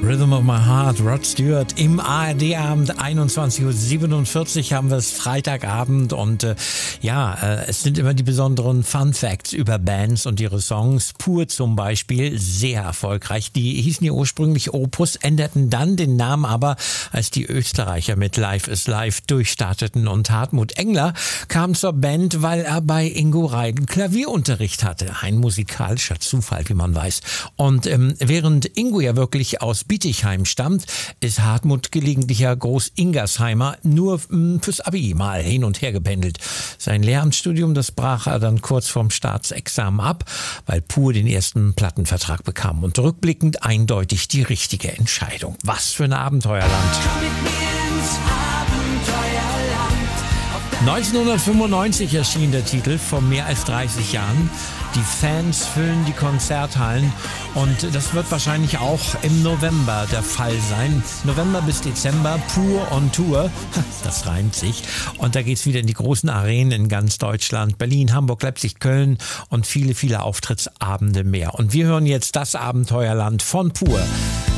Rhythm of My Heart, Rod Stewart im ARD-Abend, 21.47 Uhr haben wir es, Freitagabend und es sind immer die besonderen Fun Facts über Bands und ihre Songs. Pur zum Beispiel, sehr erfolgreich. Die hießen ja ursprünglich Opus, änderten dann den Namen aber, als die Österreicher mit Life is Life durchstarteten und Hartmut Engler kam zur Band, weil er bei Ingo Reidl Klavierunterricht hatte. Ein musikalischer Zufall, wie man weiß. Und während Ingo ja wirklich aus Bietigheim stammt, ist Hartmut gelegentlicher Groß-Ingersheimer, nur fürs Abi mal hin und her gependelt. Sein Lehramtsstudium, das brach er dann kurz vorm Staatsexamen ab, weil Pur den ersten Plattenvertrag bekam. Und rückblickend eindeutig die richtige Entscheidung. Was für ein Abenteuerland. Komm mit mir ins Abenteuerland. 1995 erschien der Titel, vor mehr als 30 Jahren. Die Fans füllen die Konzerthallen und das wird wahrscheinlich auch im November der Fall sein. November bis Dezember, Pur on Tour, das reimt sich. Und da geht's wieder in die großen Arenen in ganz Deutschland, Berlin, Hamburg, Leipzig, Köln und viele, viele Auftrittsabende mehr. Und wir hören jetzt das Abenteuerland von Pur.